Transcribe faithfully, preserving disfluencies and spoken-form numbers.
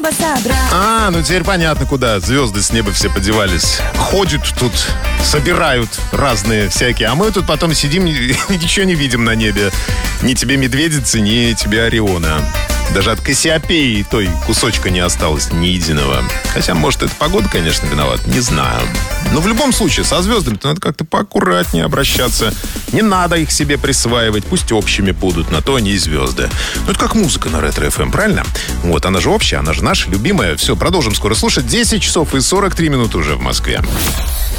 небо собрать. А, ну теперь понятно, куда звезды с неба все подевались. Ходят тут, собирают разные всякие. А мы тут потом сидим, ничего не видим на небе. Ни тебе медведицы, ни тебе Ориона. Даже от Кассиопеи той кусочка не осталось ни единого. Хотя, может, это погода, конечно, виновата, не знаю. Но в любом случае, со звездами-то надо как-то поаккуратнее обращаться. Не надо их себе присваивать, пусть общими будут, на то они и звезды. Ну, это как музыка на Ретро-эф эм, правильно? Вот, она же общая, она же наша, любимая. Все, продолжим скоро слушать. десять часов и сорок три минуты уже в Москве.